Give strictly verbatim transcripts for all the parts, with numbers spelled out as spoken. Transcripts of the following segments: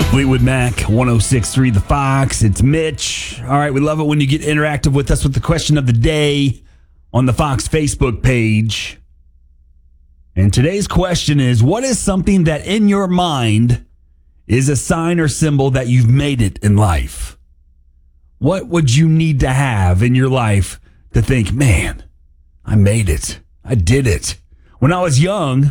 Fleetwood Mac, one oh six point three The Fox. It's Mitch. All right, we love it when you get interactive with us with the question of the day on the Fox Facebook page. And today's question is, what is something that in your mind is a sign or symbol that you've made it in life? What would you need to have in your life to think, man, I made it. I did it. When I was young,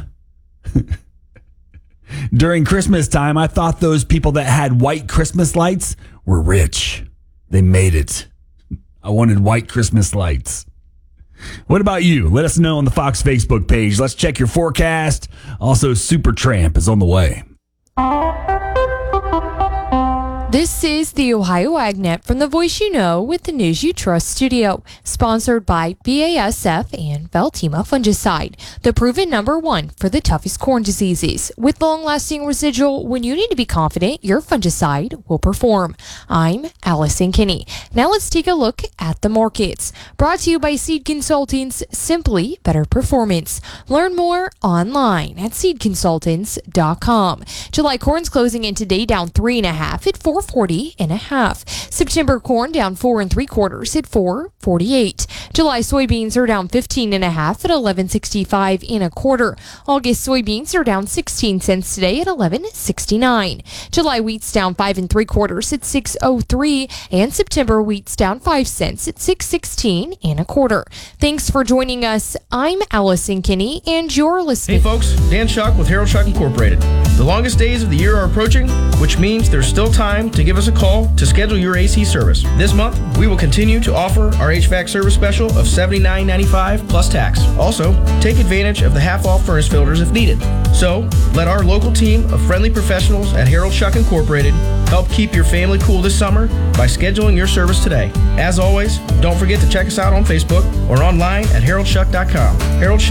during Christmas time, I thought those people that had white Christmas lights were rich. They made it. I wanted white Christmas lights. What about you? Let us know on the Fox Facebook page. Let's check your forecast. Also, Supertramp is on the way. This is the Ohio AgNet from the Voice You Know with the News You Trust studio, sponsored by B A S F and Veltima Fungicide, the proven number one for the toughest corn diseases. With long-lasting residual, when you need to be confident your fungicide will perform. I'm Allison Kinney. Now let's take a look at the markets. Brought to you by Seed Consultants, simply better performance. Learn more online at seed consultants dot com. July corn's closing in today down three and a half at four forty and a half. September corn down four and three quarters at four forty-eight. July soybeans are down fifteen and a half at eleven sixty-five and a quarter. August soybeans are down sixteen cents today at eleven sixty-nine. July wheat's down five and three quarters at six oh three, and September wheat's down five cents at six sixteen and a quarter. Thanks for joining us. I'm Allison Kinney, and you're listening. Hey folks, Dan Schuck with Harold Schuck Incorporated. The longest days of the year are approaching, which means there's still time to give us a call to schedule your A C service. This month, we will continue to offer our H V A C service special of seventy-nine ninety-five plus tax. Also, take advantage of the half-off furnace filters if needed. So, let our local team of friendly professionals at Harold Schuck Incorporated help keep your family cool this summer by scheduling your service today. As always, don't forget to check us out on Facebook or online at harold schuck dot com. Harold Schuck